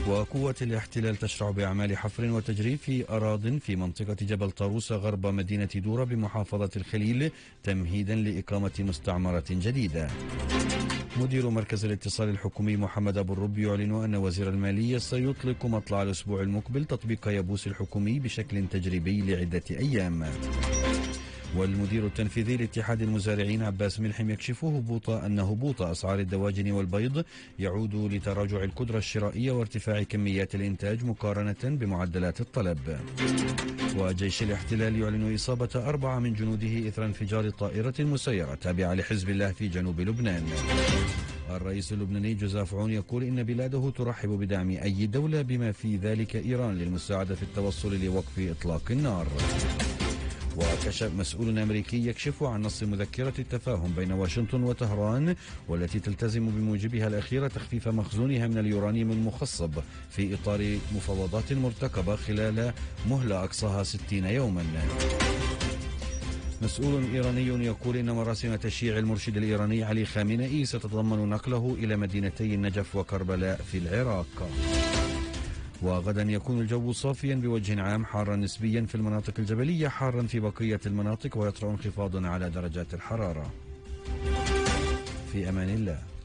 وقوات الاحتلال تشرع بأعمال حفر وتجريف في أراضٍ في منطقة جبل طاروس غرب مدينة دورة بمحافظة الخليل تمهيدا لإقامة مستعمرة جديدة. مدير مركز الاتصال الحكومي محمد أبو الرب يعلن أن وزير المالية سيطلق مطلع الأسبوع المقبل تطبيق يابوس الحكومي بشكل تجريبي لعدة أيام. والمدير التنفيذي لاتحاد المزارعين عباس ملحم يكشف أن هبوط أسعار الدواجن والبيض يعود لتراجع القدرة الشرائية وارتفاع كميات الإنتاج مقارنة بمعدلات الطلب. وجيش الاحتلال يعلن إصابة 4 من جنوده إثر انفجار طائرة مسيرة تابعة لحزب الله في جنوب لبنان. الرئيس اللبناني جوزيف عون يقول إن بلاده ترحب بدعم أي دولة بما في ذلك إيران للمساعدة في التوصل لوقف إطلاق النار. وكشف مسؤول أمريكي يكشف عن نص مذكرة التفاهم بين واشنطن وطهران والتي تلتزم بموجبها الأخير تخفيف مخزونها من اليورانيوم المخصب في إطار مفاوضات مرتقبة خلال مهلة أقصاها 60 يوما. مسؤول إيراني يقول إن مراسم تشييع المرشد الإيراني علي خامنئي ستتضمن نقله إلى مدينتي النجف وكربلاء في العراق. وغدا يكون الجو صافيا بوجه عام حارا نسبيا في المناطق الجبلية حارا في بقية المناطق ويطرأ انخفاض على درجات الحرارة. في أمان الله.